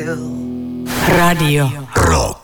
Radio Rock.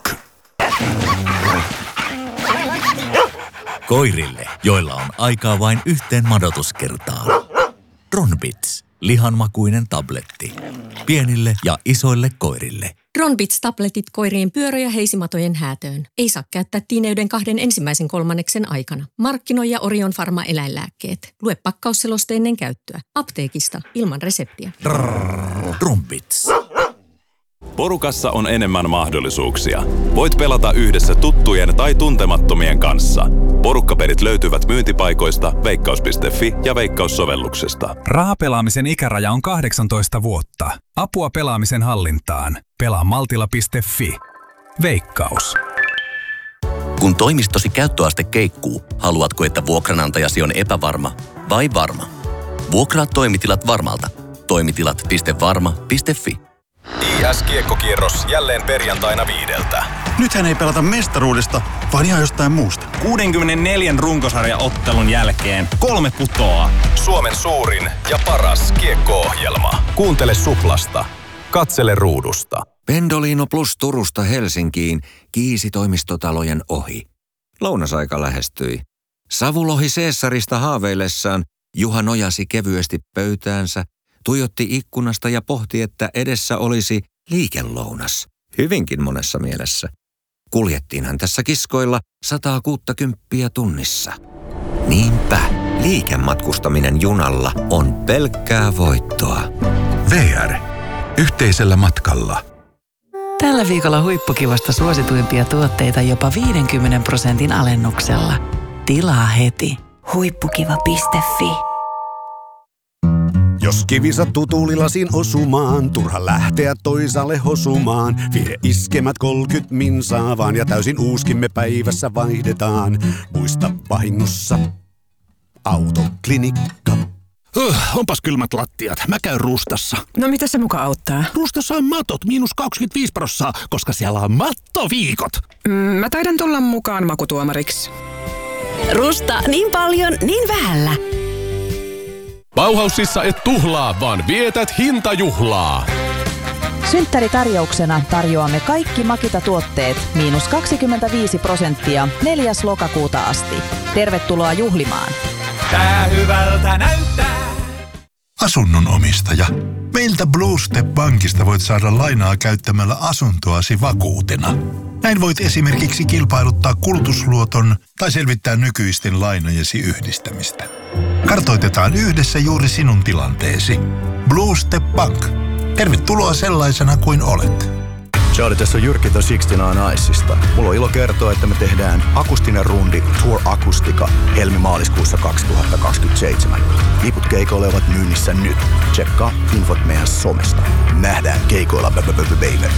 Koirille, joilla on aikaa vain yhteen madotuskertaan. Ronbits, lihanmakuinen tabletti. Pienille ja isoille koirille. Ronbits-tabletit koirien pyörö- ja heisimatojen häätöön. Ei saa käyttää tiineyden 2 ensimmäisen kolmanneksen aikana. Markkinoi Orion Pharma eläinlääkkeet. Lue pakkausseloste ennen käyttöä. Apteekista ilman reseptiä. Ronbits. Porukassa on enemmän mahdollisuuksia. Voit pelata yhdessä tuttujen tai tuntemattomien kanssa. Porukkapelit löytyvät myyntipaikoista, veikkaus.fi ja Veikkaus-sovelluksesta. Rahapelaamisen ikäraja on 18 vuotta. Apua pelaamisen hallintaan. Pelaa maltilla.fi. Veikkaus. Kun toimistosi käyttöaste keikkuu, haluatko, että vuokranantajasi on epävarma vai varma? Vuokraa toimitilat Varmalta. Toimitilat.varma.fi. IS-kiekkokierros jälleen perjantaina 5. Nythän ei pelata mestaruudesta, vaan ihan jostain muusta. 64 runkosarjaottelun jälkeen 3 putoaa. Suomen suurin ja paras kiekko-ohjelma. Kuuntele Suplasta. Katsele ruudusta. Pendolino Plus Turusta Helsinkiin kiisi toimistotalojen ohi. Lounasaika lähestyi. Savulohi Caesarista haaveillessaan Juha nojasi kevyesti pöytäänsä, tuijotti ikkunasta ja pohti, että edessä olisi liikelounas. Hyvinkin monessa mielessä. Kuljettiinhan tässä kiskoilla 160 tunnissa. Niinpä, liikematkustaminen junalla on pelkkää voittoa. VR. Yhteisellä matkalla. Tällä viikolla huippukivasta suosituimpia tuotteita jopa 50% alennuksella. Tilaa heti. Huippukiva.fi. Jos kivi sattuu tuulilasin osumaan, turha lähteä toisaalle hosumaan. Vie iskemät 30 minsaa vaan ja täysin uuskimme päivässä vaihdetaan. Muista vahingossa Autoklinikka. Onpas kylmät lattiat. Mä käyn Rustassa. No mitä se muka auttaa? Rustassa on matot -25%, koska siellä on mattoviikot. Mä taidan tulla mukaan makutuomariksi. Rusta niin paljon, niin vähällä. Bauhausissa et tuhlaa, vaan vietät hintajuhlaa. Synttäritarjouksena tarjoamme kaikki Makita-tuotteet -25% 4. lokakuuta asti. Tervetuloa juhlimaan. Tää hyvältä näyttää. Asunnon omistaja. Meiltä Blue Step Bankista voit saada lainaa käyttämällä asuntoasi vakuutena. Näin voit esimerkiksi kilpailuttaa kulutusluoton tai selvittää nykyisten lainojesi yhdistämistä. Kartoitetaan yhdessä juuri sinun tilanteesi. Blue Step Bank. Tervetuloa sellaisena kuin olet. Charlie, tässä on Jyrki The 69 Icesta. Mulla on ilo kertoa, että me tehdään akustinen rundi Tour Akustika helmi-maaliskuussa 2027. Liput keikoille ovat myynnissä nyt. Tsekkaa infot meidän somesta. Nähdään keikoilla, baby.